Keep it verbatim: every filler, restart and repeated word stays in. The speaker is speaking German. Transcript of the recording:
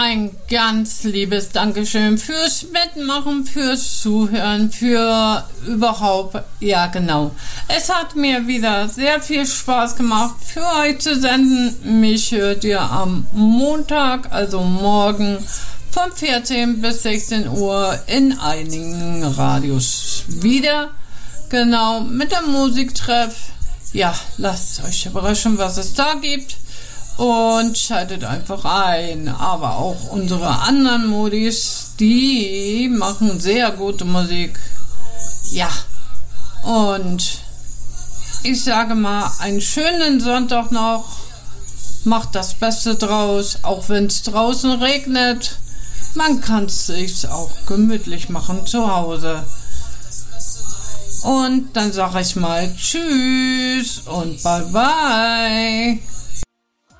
ein ganz liebes Dankeschön fürs Mitmachen, fürs Zuhören, für überhaupt, ja genau. Es hat mir wieder sehr viel Spaß gemacht, für euch zu senden. Mich hört ihr am Montag, also morgen, von vierzehn bis sechzehn Uhr in einigen Radios wieder. Genau, mit dem Musiktreff. Ja, lasst euch überraschen, was es da gibt. Und schaltet einfach ein. Aber auch unsere anderen Modis, die machen sehr gute Musik. Ja, und ich sage mal, einen schönen Sonntag noch. Macht das Beste draus, auch wenn es draußen regnet. Man kann es sich auch gemütlich machen zu Hause. Und dann sage ich mal Tschüss und Bye Bye.